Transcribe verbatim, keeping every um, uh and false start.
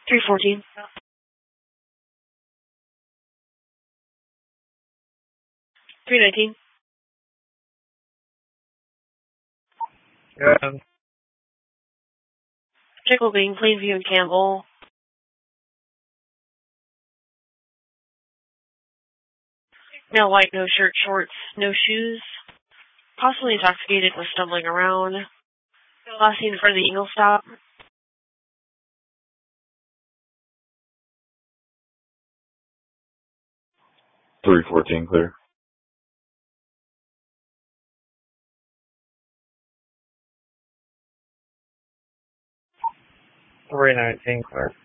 three fourteen. three nineteen. Yeah. Chickle Bean, Plainview, and Campbell. Male white, no shirt, shorts, no shoes. Possibly intoxicated, was stumbling around. Last seen in front of the Eagle stop. three fourteen clear. three nineteen clear.